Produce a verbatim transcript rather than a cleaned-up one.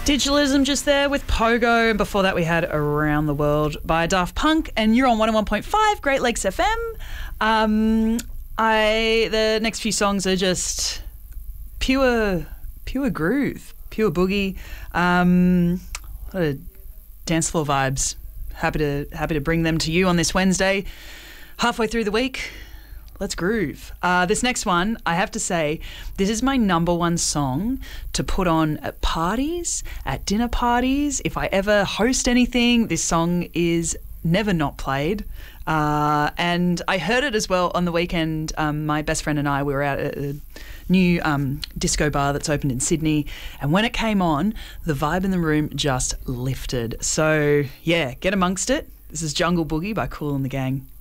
Digitalism just there with Pogo, and before that we had Around the World by Daft Punk, and you're on one oh one point five Great Lakes F M. Um, I the next few songs are just pure, pure groove, pure boogie, um, what a dance floor vibes. Happy to happy to bring them to you on this Wednesday, halfway through the week. Let's groove. Uh, this next one, I have to say, this is my number one song to put on at parties, at dinner parties. If I ever host anything, this song is never not played. Uh, and I heard it as well on the weekend. Um, my best friend and I, we were out at a new um, disco bar that's opened in Sydney. And when it came on, the vibe in the room just lifted. So, yeah, get amongst it. This is Jungle Boogie by Kool and the Gang.